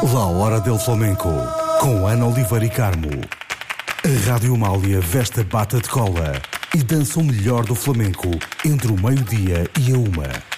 La Hora del Flamenco, com Ana Oliveira e Carmo. A Rádio Amália veste a bata de cola e dança o melhor do flamenco entre o meio-dia e a 1.